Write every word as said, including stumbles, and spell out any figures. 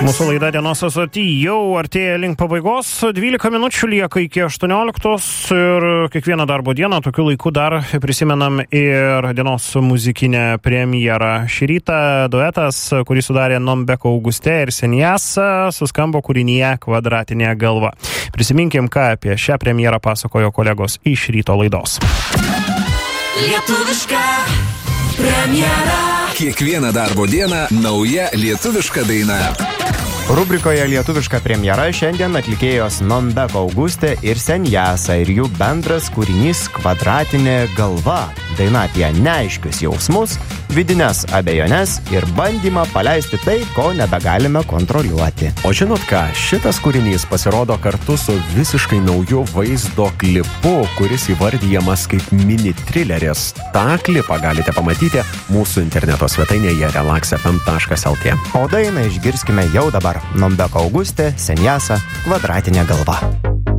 Mūsų laida Dienos asoti jau artėja link pabaigos. dvylika minučių lieka iki aštuonioliktos ir kiekvieną darbo dieną tokiu laiku dar prisimenam ir dienos muzikinę premjerą. Šį rytą duetas, kurį sudarė Nombeko Auguste ir Senjasa, suskambo kūrinyje Kvadratinė galva. Prisiminkim, ką apie šią premjerą pasakojo kolegos iš ryto laidos. Lietuviška premjera. Kiekvieną darbo dieną nauja lietuviška daina. Rubrikoje Lietuviška premjera šiandien atlikėjos Nombeko Auguste ir Senjasa ir jų bendras kūrinys Kvadratinė galva. Daina apie neaiškius jausmus, vidines abejones ir bandymą paleisti tai, ko nebegalime kontroliuoti. O žinot ką, šitas kūrinys pasirodo kartu su visiškai nauju vaizdo klipu, kuris įvardijamas kaip mini trileris. Ta klipą galite pamatyti mūsų interneto svetainėje relax f m taškas l t. O dainą išgirskime jau dabar. Nombeko Auguste, Senjasa, Kvadratinė galva.